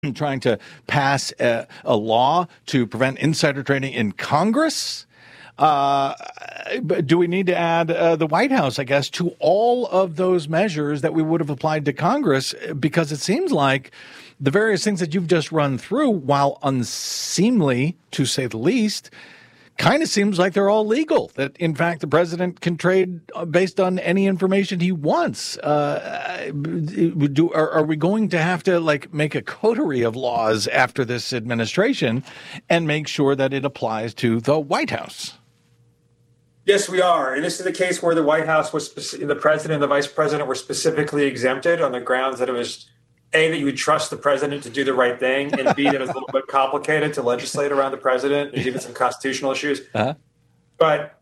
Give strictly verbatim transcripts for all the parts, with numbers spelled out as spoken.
trying to pass a, a law to prevent insider trading in Congress. Uh, do we need to add uh, the White House, I guess, to all of those measures that we would have applied to Congress? Because it seems like the various things that you've just run through, while unseemly, to say the least, kind of seems like they're all legal, that, in fact, the president can trade based on any information he wants. Uh, do, are, are we going to have to, like, make a coterie of laws after this administration and make sure that it applies to the White House? Yes, we are. And this is the case where the White House was, speci- the president and the vice president were specifically exempted on the grounds that it was, A, that you would trust the president to do the right thing, and B, that it was a little bit complicated to legislate around the president. There's even some constitutional issues. Uh-huh. But,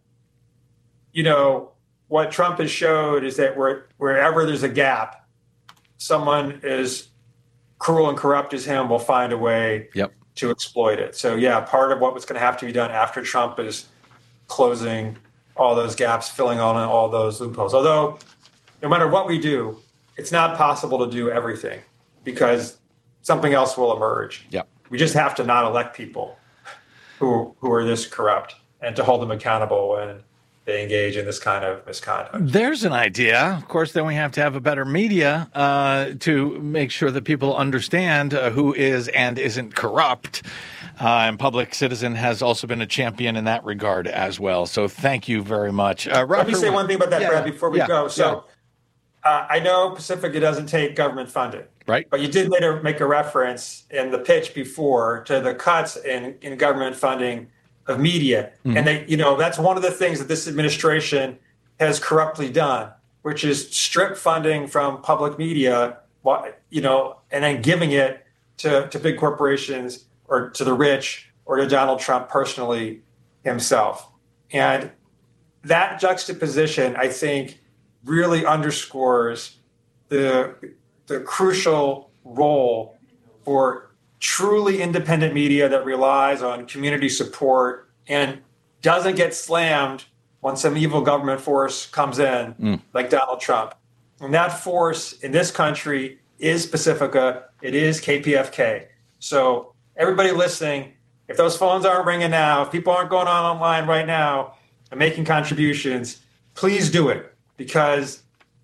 you know, what Trump has showed is that where, wherever there's a gap, someone as cruel and corrupt as him will find a way yep. to exploit it. So, yeah, part of what was going to have to be done after Trump is closing all those gaps, filling on all those loopholes. Although, no matter what we do, it's not possible to do everything, because something else will emerge. Yep. We just have to not elect people who who are this corrupt and to hold them accountable when they engage in this kind of misconduct. There's an idea. Of course, then we have to have a better media uh, to make sure that people understand uh, who is and isn't corrupt. Uh, and Public Citizen has also been a champion in that regard as well. So thank you very much. Uh, Let me say one thing about that, yeah, Brad, before we yeah, go. So yeah. uh, I know Pacifica doesn't take government funding. Right. But you did later make a reference in the pitch before to the cuts in, in government funding of media. Mm-hmm. And they, you know, that's one of the things that this administration has corruptly done, which is strip funding from public media, you know, and then giving it to, to big corporations or to the rich or to Donald Trump personally himself. And that juxtaposition, I think, really underscores the the crucial role for truly independent media that relies on community support and doesn't get slammed when some evil government force comes in, mm. like Donald Trump. And that force in this country is Pacifica. It is K P F K. So everybody listening, if those phones aren't ringing now, if people aren't going on online right now and making contributions, please do it, because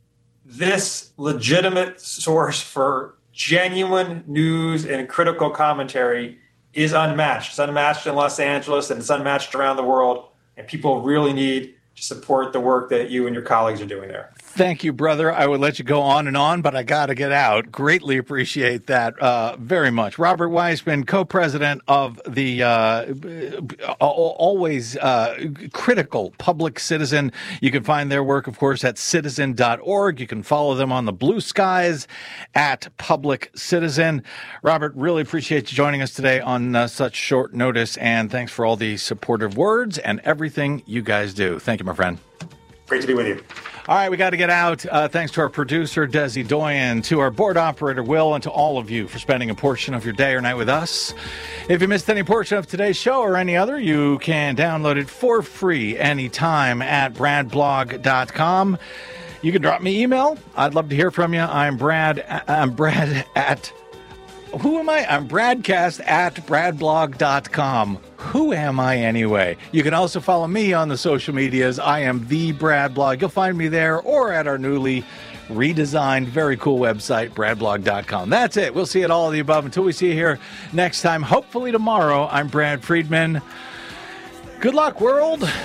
this legitimate source for genuine news and critical commentary is unmatched. It's unmatched in Los Angeles and it's unmatched around the world. And people really need to support the work that you and your colleagues are doing there. Thank you, brother. I would let you go on and on, but I got to get out. Greatly appreciate that uh, very much. Robert Weissman, co-president of the uh, always uh, critical Public Citizen. You can find their work, of course, at citizen dot org. You can follow them on the blue skies at Public Citizen. Robert, really appreciate you joining us today on uh, such short notice, and thanks for all the supportive words and everything you guys do. Thank you, my friend. Great to be with you. All right, we got to get out. Uh, thanks to our producer, Desi Doyen, to our board operator, Will, and to all of you for spending a portion of your day or night with us. If you missed any portion of today's show or any other, you can download it for free anytime at brad blog dot com. You can drop me email. I'd love to hear from you. I'm Brad. I'm Brad at... Who am I? I'm Bradcast at brad blog dot com. Who am I anyway? You can also follow me on the social medias. I am the Brad Blog. You'll find me there or at our newly redesigned, very cool website, brad blog dot com. That's it. We'll see it all of the above until we see you here next time. Hopefully tomorrow. I'm Brad Friedman. Good luck, world.